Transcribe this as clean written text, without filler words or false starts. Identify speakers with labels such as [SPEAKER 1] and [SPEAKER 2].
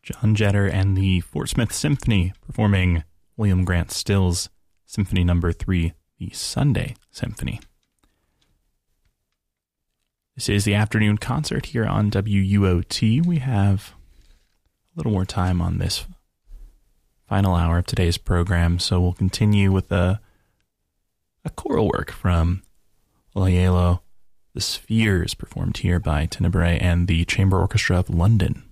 [SPEAKER 1] John Jetter and the Fort Smith Symphony performing William Grant Still's Symphony No. 3, the Sunday Symphony. This is the afternoon concert here on WUOT. We have a little more time on this final hour of today's program, so we'll continue with a choral work from Olajelo, The Spheres, performed here by Tenebrae and the Chamber Orchestra of London.